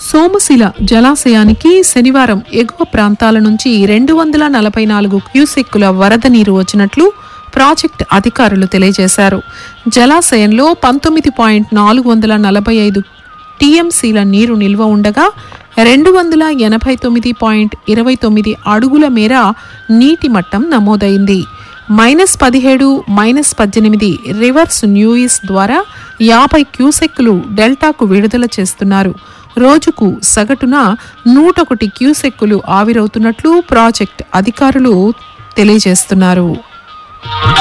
సోమశిల జలాశయానికి శనివారం ఎగువ ప్రాంతాల నుంచి 244 క్యూసెక్కుల వరద నీరు వచ్చినట్లు ప్రాజెక్ట్ అధికారులు తెలియజేశారు. జలాశయంలో 19.445 టీఎంసీల నీరు నిల్వ ఉండగా 289.29 అడుగుల మేర నీటి మట్టం నమోదైంది. -17, -18 రివర్స్ న్యూయిస్ ద్వారా 50 క్యూసెక్కులు డెల్టాకు విడుదల చేస్తున్నారు. రోజుకు సగటున 101 క్యూసెక్కులు ఆవిరవుతున్నట్లు ప్రాజెక్ట్ అధికారులు తెలియజేస్తున్నారు.